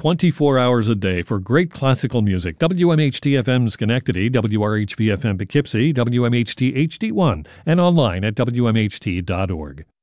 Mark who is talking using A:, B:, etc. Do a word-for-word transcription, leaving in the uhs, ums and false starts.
A: twenty-four hours a day for great classical music. W M H T F M Schenectady, W R H V F M Poughkeepsie, W M H T H D one, and online at W M H T dot org.